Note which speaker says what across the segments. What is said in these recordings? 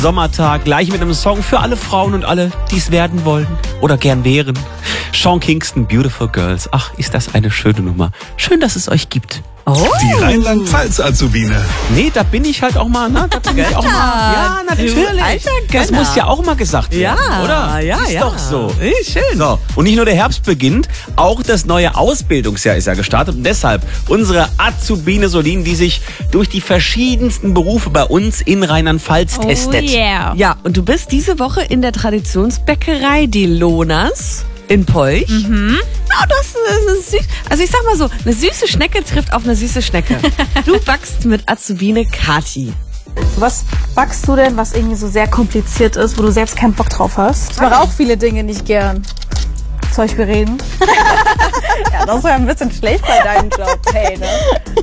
Speaker 1: Sommertag, gleich mit einem Song für alle Frauen und alle, die es werden wollen oder gern wären. Sean Kingston, Beautiful Girls. Ach, ist das eine schöne Nummer. Schön, dass es euch gibt.
Speaker 2: Oh.
Speaker 3: Die Rheinland-Pfalz-Azubine.
Speaker 1: Nee, da bin ich halt auch mal, ne? Da bin ich auch mal. Ja, natürlich. Das muss ja auch mal gesagt werden, oder?
Speaker 2: Ja,
Speaker 1: ist doch so.
Speaker 2: Schön.
Speaker 1: So, und nicht nur der Herbst beginnt, auch das neue Ausbildungsjahr ist ja gestartet. Und deshalb unsere Azubine Solin, die sich durch die verschiedensten Berufe bei uns in Rheinland-Pfalz testet.
Speaker 4: Oh yeah.
Speaker 2: Ja, und du bist diese Woche in der Traditionsbäckerei Die Lonas in Polch. Ja, das ist süß. Also ich sag mal so, eine süße Schnecke trifft auf eine süße Schnecke. Du backst mit Azubine Kati.
Speaker 4: Was backst du denn, was irgendwie so sehr kompliziert ist, wo du selbst keinen Bock drauf hast? Ich mache auch viele Dinge nicht gern. Zum Beispiel reden.
Speaker 5: Ja, das wäre ein bisschen schlecht bei deinem Job. Hey, ne?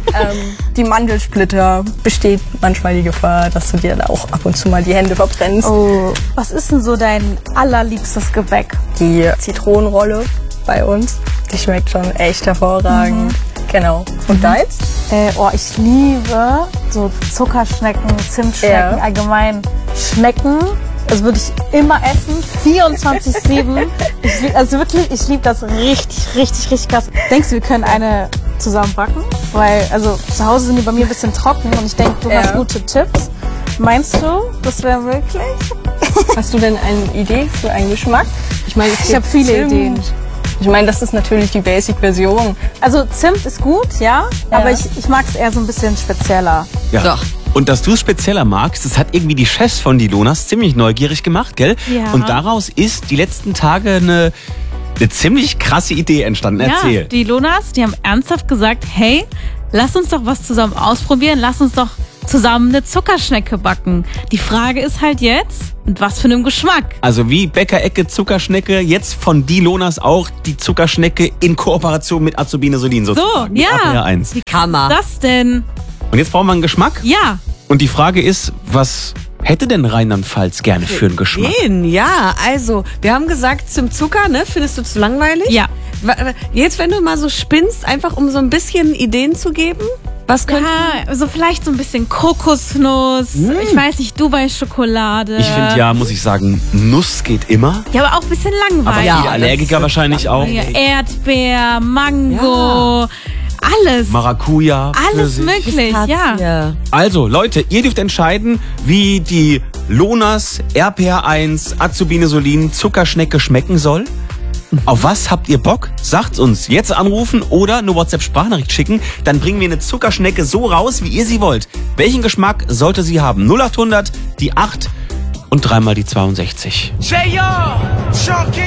Speaker 5: Die Mandelsplitter besteht manchmal die Gefahr, dass du dir da auch ab und zu mal die Hände verbrennst.
Speaker 4: Oh, was ist denn so dein allerliebstes Gebäck?
Speaker 5: Die Zitronenrolle bei uns, die schmeckt schon echt hervorragend. Genau. Und deins?
Speaker 4: Ich liebe so Zuckerschnecken, Zimtschnecken, allgemein Schnecken. Das würde ich immer essen, 24/7. Ich liebe das richtig krass. Denkst du, wir können eine zusammen backen? Weil, also zu Hause sind die bei mir ein bisschen trocken und ich denke, du hast gute Tipps. Meinst du, das wäre möglich?
Speaker 5: Hast du denn eine Idee für einen Geschmack? Ich meine,
Speaker 4: Ich habe viele Ideen.
Speaker 5: Ich meine, das ist natürlich die Basic-Version.
Speaker 4: Also Zimt ist gut, ja. Aber ich mag es eher so ein bisschen spezieller.
Speaker 1: Ja.
Speaker 2: Doch.
Speaker 1: Und dass du es spezieller magst, das hat irgendwie die Chefs von Die Lonas ziemlich neugierig gemacht, gell?
Speaker 4: Ja.
Speaker 1: Und daraus ist die letzten Tage eine ziemlich krasse Idee entstanden. Erzähl.
Speaker 6: Ja, die Lonas, die haben ernsthaft gesagt, hey, lass uns doch was zusammen ausprobieren, lass uns doch zusammen eine Zuckerschnecke backen. Die Frage ist halt jetzt, mit was für einem Geschmack?
Speaker 1: Also wie Bäckerecke Zuckerschnecke, jetzt von Die Lonas auch die Zuckerschnecke in Kooperation mit Azubine Solin sozusagen.
Speaker 6: So, ja.
Speaker 1: Mit APR 1.
Speaker 2: Hammer.
Speaker 6: Das denn?
Speaker 1: Und jetzt brauchen wir einen Geschmack.
Speaker 6: Ja.
Speaker 1: Und die Frage ist, was hätte denn Rheinland-Pfalz gerne für einen Geschmack?
Speaker 2: Ja, also, wir haben gesagt, zum Zucker, ne? Findest du zu langweilig?
Speaker 6: Ja.
Speaker 2: Jetzt, wenn du mal so spinnst, einfach um so ein bisschen Ideen zu geben, was könnte...
Speaker 6: Ja, so vielleicht so ein bisschen Kokosnuss, ich weiß nicht, Dubai-Schokolade.
Speaker 1: Ich finde ja, muss ich sagen, Nuss geht immer.
Speaker 6: Ja, aber auch ein bisschen
Speaker 1: Aber
Speaker 6: langweilig.
Speaker 1: viele Allergiker wahrscheinlich auch.
Speaker 6: Ja, Erdbeer, Mango, alles.
Speaker 1: Maracuja.
Speaker 6: Alles
Speaker 1: Pfirsich.
Speaker 6: möglich, ja.
Speaker 1: Also, Leute, ihr dürft entscheiden, wie die Lonas RPR 1 Azubine Solin Zuckerschnecke schmecken soll. Auf was habt ihr Bock? Sagt's uns. Jetzt anrufen oder eine WhatsApp-Sprachnachricht schicken. Dann bringen wir eine Zuckerschnecke so raus, wie ihr sie wollt. Welchen Geschmack sollte sie haben? 0800, die 8 und dreimal die 62.
Speaker 7: J.O. Sean Kingston.